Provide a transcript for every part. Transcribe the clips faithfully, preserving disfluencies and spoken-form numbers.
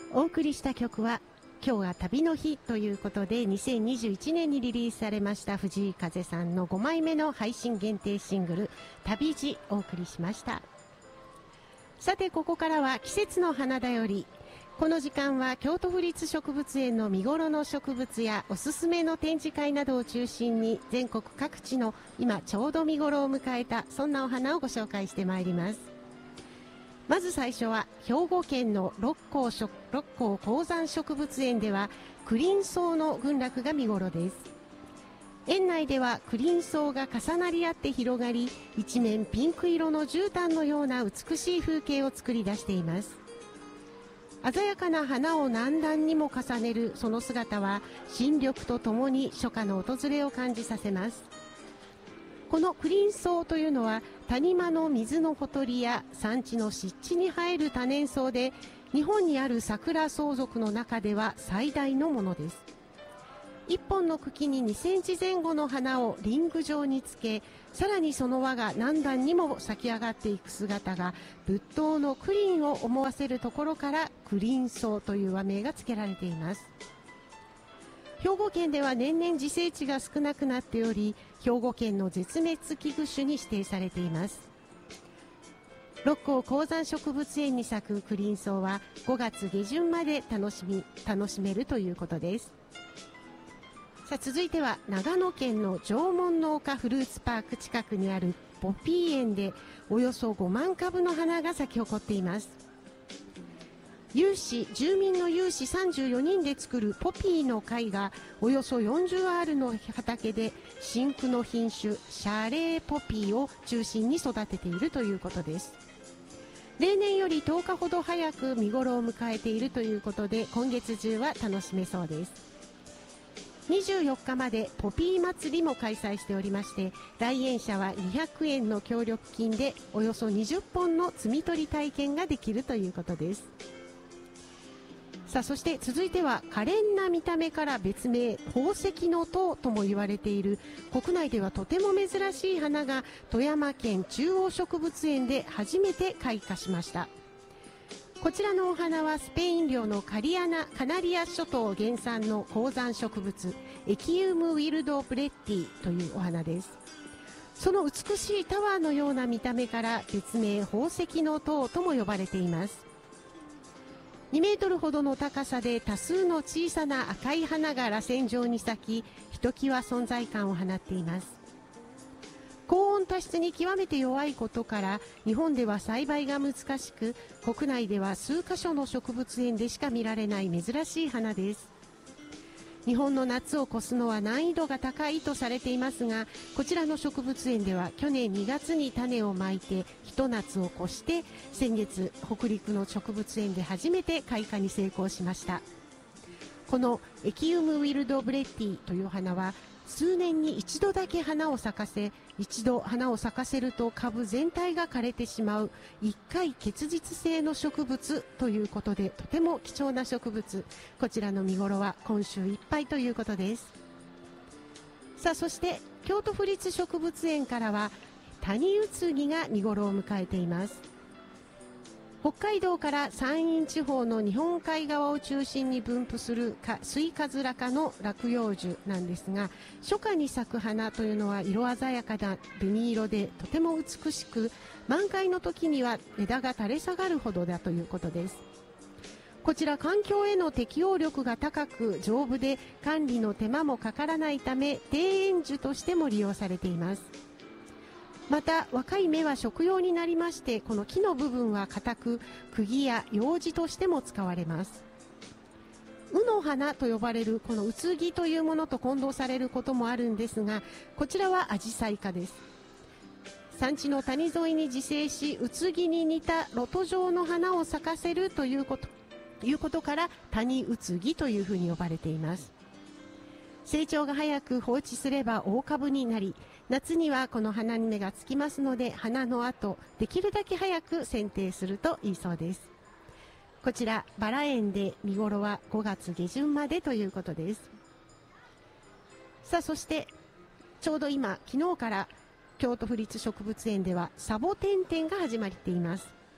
お送りした曲は今日が旅の日ということでにせんにじゅういちねんにリリースされました藤井風さんのごまいめの配信限定シングル旅路お送りしました。さてここからは季節の花だより。この時間は京都府立植物園の見頃の植物やおすすめの展示会などを中心に全国各地の今ちょうど見頃を迎えたそんなお花をご紹介してまいります。まず最初は兵庫県の六甲しょ六甲高山植物園ではクリンソウの群落が見頃です。園内ではクリンソウが重なり合って広がり、一面ピンク色の絨毯のような美しい風景を作り出しています。鮮やかな花を何段にも重ねるその姿は新緑とともに初夏の訪れを感じさせます。このクリンソウというのは谷間の水のほとりや山地の湿地に生える多年草で、日本にある桜草属の中では最大のものです。いっぽんの茎ににセンチ前後の花をリング状につけ、さらにその輪が何段にも咲き上がっていく姿が仏頭のクリンを思わせるところからクリンソウという和名が付けられています。兵庫県では年々自生地が少なくなっており、兵庫県の絶滅危惧種に指定されています。六甲高山植物園に咲くクリンソウはごがつげじゅんまで楽しみ楽しめるということです。さあ続いては長野県の縄文農家フルーツパーク近くにあるポピー園でおよそごまんかぶの花が咲き誇っています。有志住民の有志さんじゅうよにんで作るポピーの会がおよそよんじゅうアールの畑で深紅の品種シャレーポピーを中心に育てているということです。例年よりとおかほど早く見頃を迎えているということで、今月中は楽しめそうです。にじゅうよっかまでポピー祭りも開催しておりまして、来園者はにひゃくえんの協力金でおよそにじゅっぽんの摘み取り体験ができるということです。さあそして続いては可憐な見た目から別名宝石の塔とも言われている国内ではとても珍しい花が富山県中央植物園で初めて開花しました。こちらのお花はスペイン領のカリアナカナリア諸島原産の高山植物エキウムウィルドブレッティというお花です。その美しいタワーのような見た目から別名宝石の塔とも呼ばれています。にメートルほどの高さで多数の小さな赤い花が螺旋状に咲き、ひときわ存在感を放っています。高温多湿に極めて弱いことから日本では栽培が難しく、国内では数カ所の植物園でしか見られない珍しい花です。日本の夏を越すのは難易度が高いとされていますが、こちらの植物園では去年にがつに種をまいて一夏を越して先月北陸の植物園で初めて開花に成功しました。このエキウムウィルドブレッティという花は数年に一度だけ花を咲かせ、一度花を咲かせると株全体が枯れてしまう一回結実性の植物ということで、とても貴重な植物。こちらの見頃は今週いっぱいということです。さあそして京都府立植物園からはタニウツギが見頃を迎えています。北海道から山陰地方の日本海側を中心に分布するスイカズラ科の落葉樹なんですが、初夏に咲く花というのは色鮮やかな紅色でとても美しく、満開の時には枝が垂れ下がるほどだということです。こちら環境への適応力が高く丈夫で管理の手間もかからないため庭園樹としても利用されています。また若い芽は食用になりまして、この木の部分は硬く釘や楊枝としても使われます。卯の花と呼ばれるこのうつぎというものと混同されることもあるんですが、こちらはアジサイ科です。山地の谷沿いに自生し、うつぎに似たロト状の花を咲かせるというこということから谷うつぎというふうに呼ばれています。成長が早く放置すれば大株になり、夏にはこの花に芽がつきますので、花の後できるだけ早く剪定するといいそうです。こちらバラ園で見頃はごがつげじゅんまでということです。さあそしてちょうど今昨日から京都府立植物園ではサボテン展が始まっています。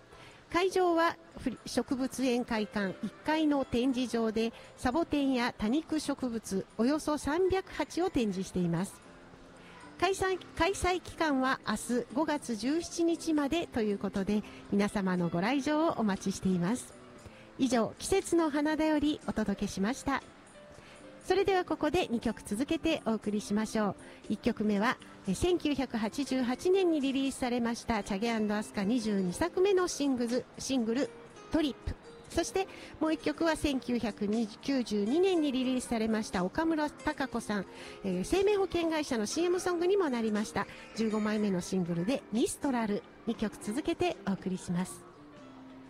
会場は植物園会館いっかいの展示場でサボテンや多肉植物およそさんびゃくはちを展示しています。開催、開催期間は明日ごがつじゅうしちにちまでということで、皆様のご来場をお待ちしています。以上、季節の花だよりお届けしました。それではここでにきょく続けてお送りしましょう。いっきょくめはせんきゅうひゃくはちじゅうはちねんにリリースされましたチャゲ&アスカにじゅうにさくめのシングル、シングルトリップ。そしてもういっきょくはせんきゅうひゃくきゅうじゅうにねんにリリースされました岡村孝子さん、えー、生命保険会社の シーエム ソングにもなりましたじゅうごまいめのシングルでミストラル。にきょく続けてお送りします。